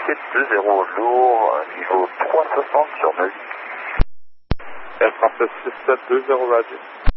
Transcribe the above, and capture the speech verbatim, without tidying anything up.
six deux zéro lourd, niveau trois soixante sur neuf. Air Français six sept deux zéro, Roger.